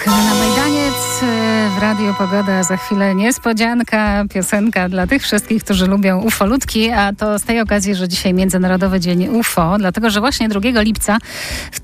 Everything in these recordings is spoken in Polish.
Na Majdaniec w Radiu Pogoda za chwilę niespodzianka, piosenka dla tych wszystkich, którzy lubią ufolutki, a to z tej okazji, że dzisiaj Międzynarodowy Dzień UFO, dlatego że właśnie 2 lipca w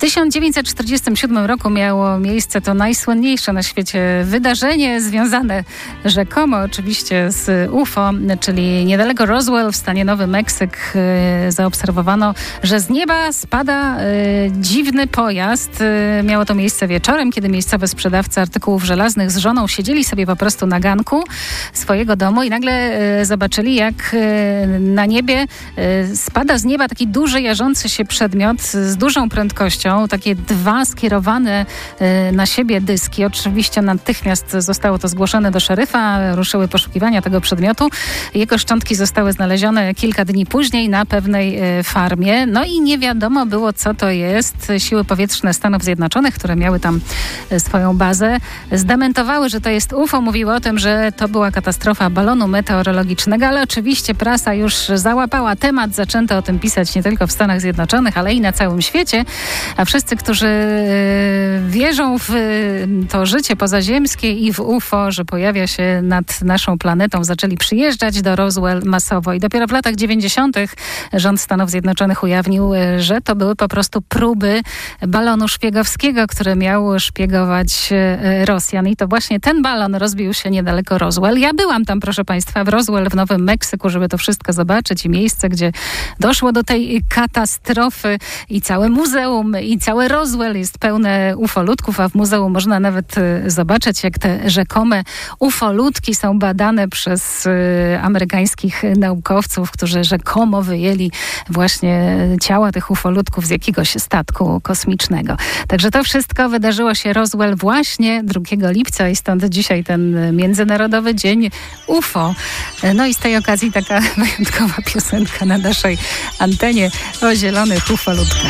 1947 roku miało miejsce to najsłynniejsze na świecie wydarzenie związane rzekomo oczywiście z UFO, czyli niedaleko Roswell w stanie Nowy Meksyk zaobserwowano, że z nieba spada dziwny pojazd. Miało to miejsce wieczorem, kiedy miejscowy sprzedawca artykułów żelaznych z żoną siedzieli sobie po prostu na ganku swojego domu i nagle zobaczyli, jak na niebie spada z nieba taki duży, jarzący się przedmiot z dużą prędkością. Takie 2 skierowane na siebie dyski. Oczywiście natychmiast zostało to zgłoszone do szeryfa. Ruszyły poszukiwania tego przedmiotu. Jego szczątki zostały znalezione kilka dni później na pewnej farmie. No i nie wiadomo było, co to jest. Siły powietrzne Stanów Zjednoczonych, które miały tam swoją bazę, zdementowały, że to jest UFO. Mówiły o tym, że to była katastrofa balonu meteorologicznego, ale oczywiście prasa już załapała temat. Zaczęto o tym pisać nie tylko w Stanach Zjednoczonych, ale i na całym świecie. A wszyscy, którzy wierzą w to życie pozaziemskie i w UFO, że pojawia się nad naszą planetą, zaczęli przyjeżdżać do Roswell masowo. I dopiero w latach 90. rząd Stanów Zjednoczonych ujawnił, że to były po prostu próby balonu szpiegowskiego, który miał szpiegować Rosjan. I to właśnie ten balon rozbił się niedaleko Roswell. Ja byłam tam, proszę Państwa, w Roswell w Nowym Meksyku, żeby to wszystko zobaczyć i miejsce, gdzie doszło do tej katastrofy i całe muzeum i całe Roswell jest pełne ufolutków, a w muzeum można nawet zobaczyć, jak te rzekome ufolutki są badane przez amerykańskich naukowców, którzy rzekomo wyjęli właśnie ciała tych ufolutków z jakiegoś statku kosmicznego. Także to wszystko wydarzyło się Roswell właśnie 2 lipca i stąd dzisiaj ten Międzynarodowy Dzień UFO. No i z tej okazji taka wyjątkowa piosenka na naszej antenie o zielonych ufolutkach.